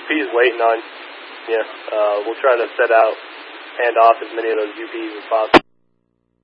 UP's waiting on you. We'll try to hand off as many of those UPs as possible.